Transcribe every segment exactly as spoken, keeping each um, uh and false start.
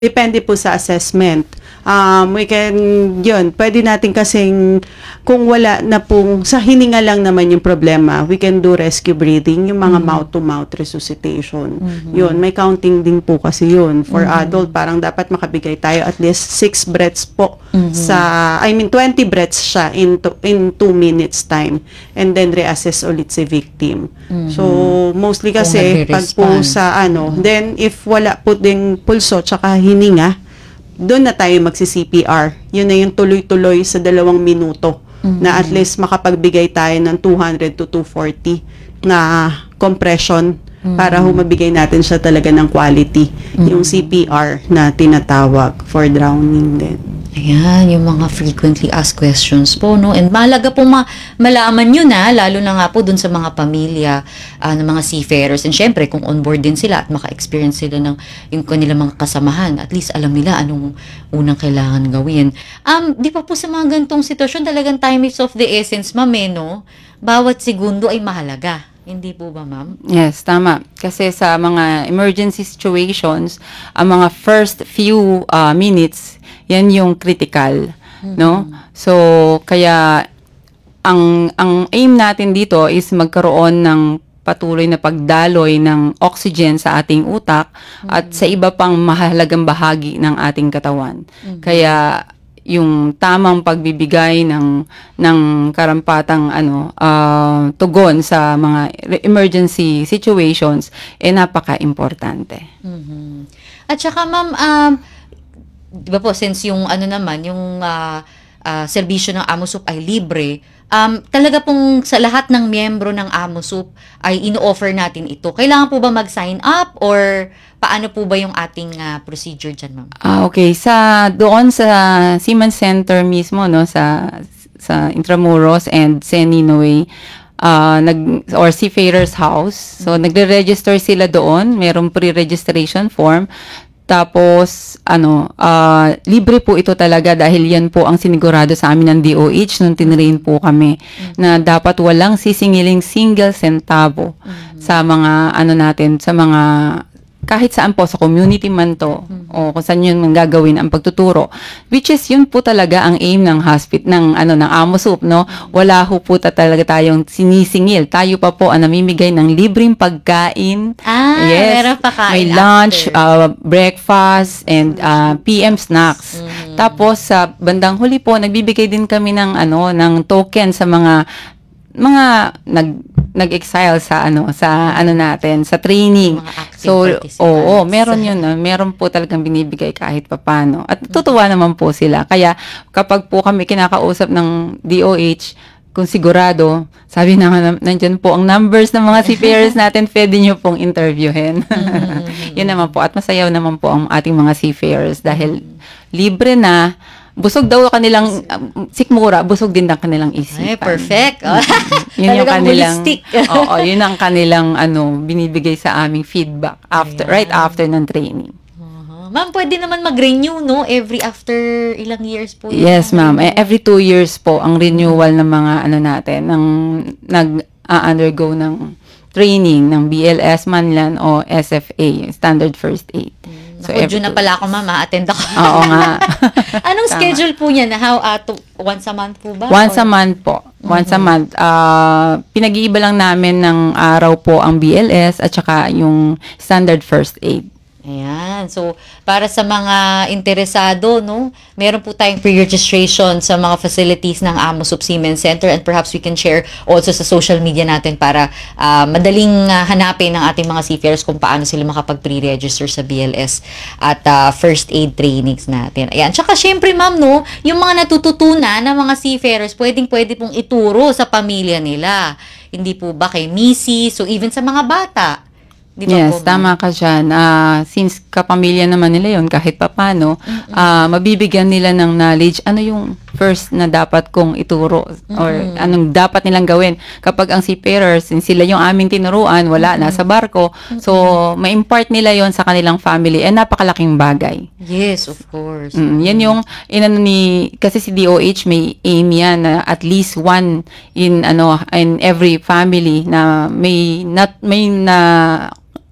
Depende po sa assessment. Um, we can, yun, pwede natin kasing, kung wala na pong, sa hininga lang naman yung problema, we can do rescue breathing, yung mga Mhm. mouth-to-mouth resuscitation. Mhm. Yun, may counting din po kasi yun. For Mhm. adult, parang dapat makabigay tayo at least six breaths po Mhm. sa, I mean, twenty breaths siya in, to, in two minutes time. And then reassess ulit si victim. Mhm. So, mostly Kung kasi, pag po nagre-respond. sa ano, Mhm. then if wala po ding pulso tsaka hininga, doon na tayo magsi-C P R. Yun na yung tuloy-tuloy sa dalawang minuto na at least makapagbigay tayo ng two hundred to two forty na compression para humabigay natin siya talaga ng quality. Yung C P R na tinatawag for drowning din. Ayan, yung mga frequently asked questions po, no? And mahalaga po ma malaman nyo na, lalo na nga po dun sa mga pamilya ah, ng mga seafarers. And syempre, kung on board din sila at maka-experience sila ng yung kanilang mga kasamahan, at least alam nila anong unang kailangan gawin. Um, di pa po sa mga ganitong sitwasyon, talagang time is of the essence, ma'am, eh, no? Bawat segundo ay mahalaga. Hindi po ba, ma'am? Yes, tama. Kasi sa mga emergency situations, ang mga first few uh, minutes, yan yung critical, no? So, kaya ang ang aim natin dito is magkaroon ng patuloy na pagdaloy ng oxygen sa ating utak at sa iba pang mahalagang bahagi ng ating katawan. Kaya yung tamang pagbibigay ng ng karampatang ano uh, tugon sa mga re- emergency situations eh napaka-importante. Mhm. At saka, ma'am, um, di ba po, since yung ano naman, yung ah, ah, serbisyo ng AMOSUP ay libre, um, talaga pong sa lahat ng miyembro ng AMOSUP ay ino-offer natin ito. Kailangan po ba mag-sign up or paano po ba yung ating ah, procedure dyan, ma'am? Ah, okay. Sa doon sa Seaman Center mismo no sa sa Intramuros and Seninoy uh, nag or Seafarers House. So nagre-register sila doon, merong pre-registration form. Tapos ano, ah, libre po ito talaga dahil yan po ang sinigurado sa amin ng D O H nung tinrain po kami na dapat walang sisingiling single centavo sa mga ano natin, sa mga kahit saan po, sa community man to, o kung saan yun ang gagawin ang pagtuturo. Which is, yun po talaga ang aim ng hospital, ng, ano, ng AMOSUP, no? Wala ho po ta- talaga tayong sinisingil. Tayo pa po ang namimigay ng libreng pagkain. Ah, meron pa kain May lunch, after. uh, breakfast, and uh, P M snacks. Tapos, sa bandang huli po, nagbibigay din kami ng, ano, ng token sa mga mga nag nag-exile sa ano sa ano natin sa training. Mga active So participants. oo, meron yun, ah, meron po talagang binibigay kahit papano. At tutuwa naman po sila. Kaya kapag po kami kinakausap ng D O H, kung sigurado, sabi naman nandiyan po ang numbers ng mga seafarers natin, pwede nyo pong interviewin. Yun naman po. At masayaw naman po ang ating mga seafarers dahil libre na. Busog daw kanilang um, sikmura, busog din ang kanilang isipan. Ay, perfect. Yun yung Talagang kanilang holistic. Oo, yun ang kanilang ano binibigay sa aming feedback after Ayan. right after ng training. Uh-huh. Ma'am, pwede naman mag-renew, no? Every after ilang years po. yun? Yes, ma'am. Eh, every two years po ang renewal ng mga ano natin, ng nag-undergo ng training ng B L S Manlan o S F A, Standard First Aid. So, Naku, June na two pala ako, years. ma'am. Ma-attend ako. Oo nga. Anong Tama. schedule po niya na how uh, to, once a month po ba? Once Or- a month po. Once a month. Ah, pinag-iiba lang namin ng araw po ang B L S at saka yung Standard First Aid. Ayan. So, para sa mga interesado, no, meron po tayong pre-registration sa mga facilities ng AMOSUP Seamen Center, and perhaps we can share also sa social media natin para ah, madaling ah, hanapin ng ating mga seafarers kung paano sila makapag-pre-register sa B L S at ah, first aid trainings natin. Ayan. Tsaka syempre, ma'am, no, yung mga natututunan ng mga seafarers, pwedeng-pwede pong ituro sa pamilya nila. Hindi po ba kay Missy? So, even sa mga bata. Di ba Yes, po, ma'am? tama ka dyan. Ah, since kapamilya naman nila yon kahit papano, ah, mabibigyan nila ng knowledge ano yung first na dapat kong ituro or anong dapat nilang gawin. Kapag ang seafarers, since sila yung aming tinuruan, wala, nasa barko, so ma-impart nila yon sa kanilang family. Eh, napakalaking bagay. Yes, of course. Mm, yan yung inano ni kasi si D O H may aim yan na at least one in ano in every family na may not may na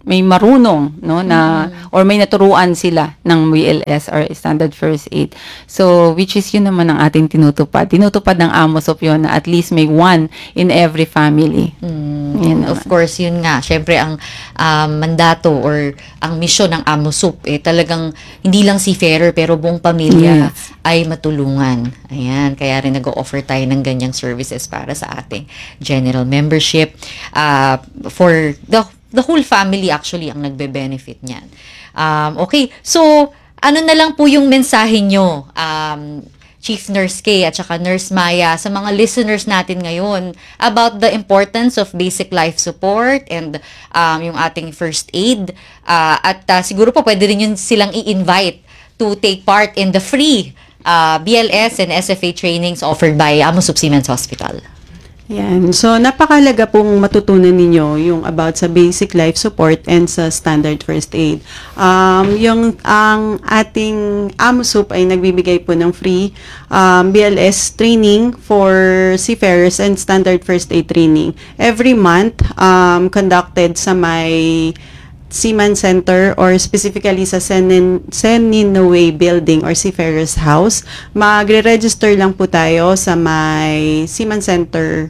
may marunong no na or may naturuan sila ng B L S or standard first aid. So which is yun naman ang ating tinutupad. Tinutupad ng AMOSOP yun na at least may one in every family. Yun Of naman. course, yun nga. Syempre, ang um, mandato or ang misyon ng AMOSOP, eh, talagang hindi lang seafarer, pero buong pamilya Yes. ay matulungan. Ayan, kaya rin nag-o-offer tayo ng ganyang services para sa ating general membership. Uh, for the, the whole family actually ang nagbe-benefit niyan. Um, okay, so ano na lang po yung mensahe nyo, um, Chief Nurse Kay at saka Nurse Maya, sa mga listeners natin ngayon about the importance of basic life support and um, yung ating first aid. Uh, at uh, siguro po pwede rin yun silang i-invite to take part in the free uh, B L S and S F A trainings offered by AMOSOP Siemens Hospital. Yan. So, napakalaga pong matutunan ninyo yung about sa basic life support and sa standard first aid. Um, yung ang ating AMOSOP ay nagbibigay po ng free um, B L S training for seafarers and standard first aid training every month um, conducted sa may Seaman Center or specifically sa Senin, Seninaway Building or Seafarers House. Magre-register lang po tayo sa may Seaman Center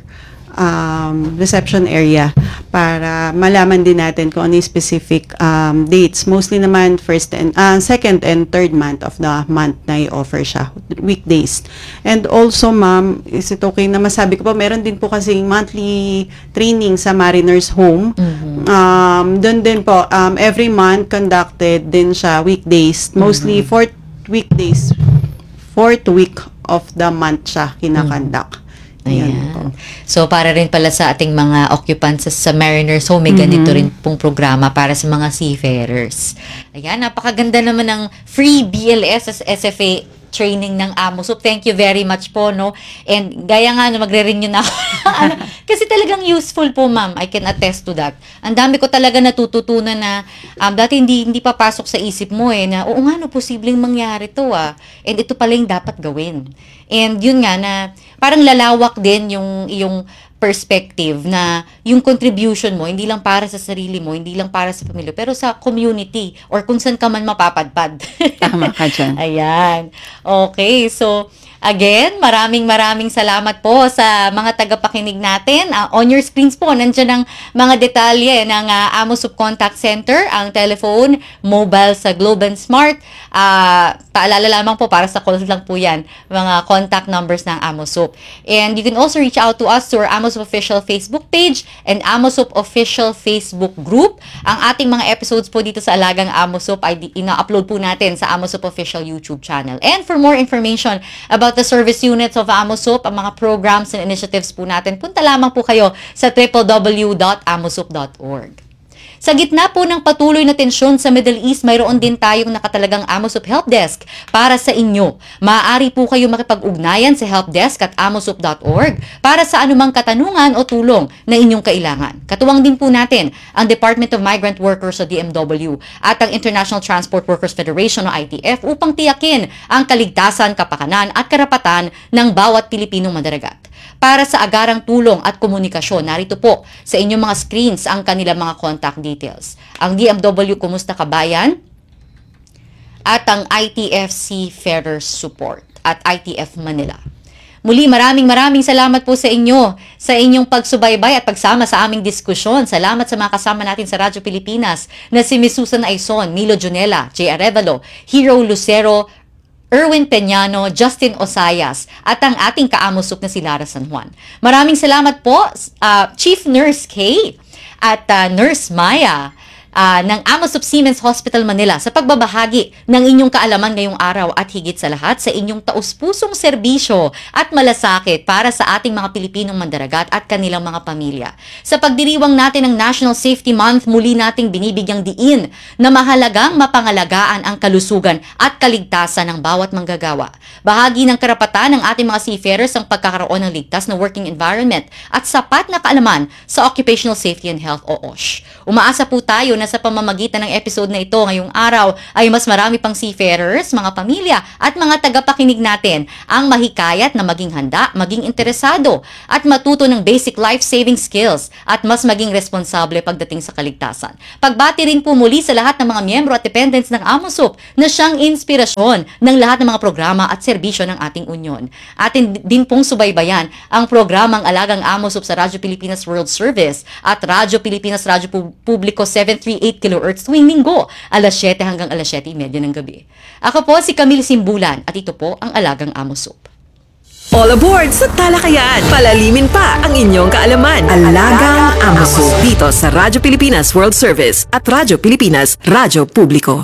um, reception area para malaman din natin kung ano yung specific um, dates. Mostly naman first and uh, second and third month of the month na i-offer siya, weekdays. And also, ma'am, is it okay na masabi ko po, meron din po kasing monthly training sa Mariners Home. Um, doon din po, um, every month conducted din siya weekdays, mostly fourth weekdays, fourth week of the month siya kinakandak. Ayan po. Ayan. So, para rin pala sa ating mga occupants sa, sa Mariners Home, may ganito rin pong programa para sa mga seafarers. Ayan, napakaganda naman ng free B L S as S F A training ng AMOSOP. Thank you very much po, no? And gaya nga, no, magre-renew na ako. Ano, kasi talagang useful po, ma'am. I can attest to that. Ang dami ko talaga natututunan na um, dati hindi, hindi papasok sa isip mo eh, na oo nga, no, posibleng mangyari to ah. And ito pala yung dapat gawin. And yun nga na parang lalawak din yung yung perspective na yung contribution mo, hindi lang para sa sarili mo, hindi lang para sa pamilya, pero sa community or kung saan ka man mapapadpad. Tama ka dyan. Ayan. Okay, so again, maraming maraming salamat po sa mga tagapakinig natin. Uh, on your screens po, nandiyan ang mga detalye ng uh, AMOSOP Contact Center, ang telephone, mobile sa Globe and Smart. Uh, paalala lamang po, para sa calls lang po yan, mga contact numbers ng AMOSOP. And you can also reach out to us to our AMOSOP official Facebook page and AMOSOP official Facebook group. Ang ating mga episodes po dito sa Alagang AMOSOP ay di- ina-upload po natin sa AMOSOP official YouTube channel. And for more information about the service units of AMOSOP, ang mga programs and initiatives po natin, punta lamang po kayo sa w w w dot amosop dot org. Sa gitna po ng patuloy na tensyon sa Middle East, mayroon din tayong nakatalagang AMOSOP Help Desk para sa inyo. Maaari po kayo makipag-ugnayan sa helpdesk at amosop dot org para sa anumang katanungan o tulong na inyong kailangan. Katuwang din po natin ang Department of Migrant Workers o D M W at ang International Transport Workers Federation o I T F upang tiyakin ang kaligtasan, kapakanan at karapatan ng bawat Pilipinong mandaragat. Para sa agarang tulong at komunikasyon, narito po sa inyong mga screens ang kanilang mga contact details. Ang D M W Kumusta Kabayan at ang I T F Seafarers Support at I T F Manila. Muli, maraming maraming salamat po sa inyo, sa inyong pagsubaybay at pagsama sa aming diskusyon. Salamat sa mga kasama natin sa Radyo Pilipinas na si Miss Susan Aizon, Milo Junela, J. Arevalo, Hero Lucero, Erwin Peñano, Justin Osayas, at ang ating ka-AMOSOP na si Lara San Juan. Maraming salamat po, uh, Chief Nurse Kay at uh, Nurse Maya uh, ng AMOSOP Siemens Hospital Manila sa pagbabahagi ng inyong kaalaman ngayong araw at higit sa lahat sa inyong taus-pusong serbisyo at malasakit para sa ating mga Pilipinong mandaragat at kanilang mga pamilya. Sa pagdiriwang natin ng National Safety Month, muli nating binibigyang diin na mahalagang mapangalagaan ang kalusugan at kaligtasan ng bawat manggagawa. Bahagi ng karapatan ng ating mga seafarers ang pagkakaroon ng ligtas na working environment at sapat na kaalaman sa Occupational Safety and Health o O S H. Umaasa po tayo na na sa pamamagitan ng episode na ito ngayong araw ay mas marami pang seafarers, mga pamilya at mga tagapakinig natin ang mahikayat na maging handa, maging interesado at matuto ng basic life-saving skills at mas maging responsable pagdating sa kaligtasan. Pagbati rin po muli sa lahat ng mga miyembro at dependents ng AMOSUP na siyang inspirasyon ng lahat ng mga programa at serbisyo ng ating union. Atin din pong subaybayan ang programang Alagang AMOSUP sa Radyo Pilipinas World Service at Radyo Pilipinas Radyo Pub- Publiko seven thirty-eight kilohertz tuwing linggo, alas siyete hanggang alas siyete thirty ng gabi. Ako po si Camille Simbulan at ito po ang Alagang AMOSUP. All aboard sa talakayan. Palalimin pa ang inyong kaalaman. Alagang AMOSUP dito sa Radyo Pilipinas World Service at Radyo Pilipinas Radyo Publiko.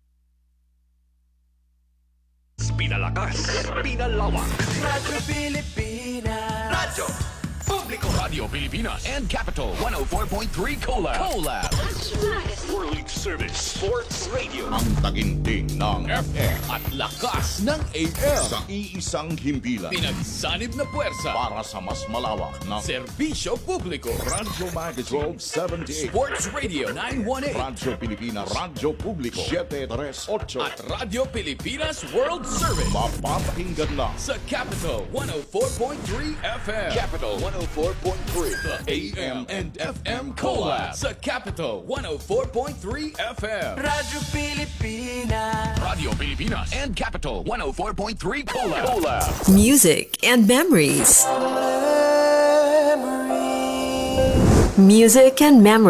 Pinalakas, pinalawak. Radyo Pilipinas. Radyo Publiko. Radio Pilipinas and Capital one oh four point three Collab. Collab. World Service Sports Radio. Ang taginting ng F M at lakas ng A M. sa iisang himpilan Pinagsanib na puwersa. para sa mas malawak na Serbisyo Publiko. Radyo Magazine twelve seventy-eight, Sports Radio nine one eight. Radyo Pilipinas, Radyo Publiko seven thirty-eight, At Radio Pilipinas World Service. mapapakinggan na Sa Capital one oh four point three F M. Capital one oh four point three. The A M and F M Collab. Sa Capital one oh four point three F M. Radyo Pilipinas. Radio Pilipinas and Capital one oh four point three Collab. Collab. Music and memories. Music and memories.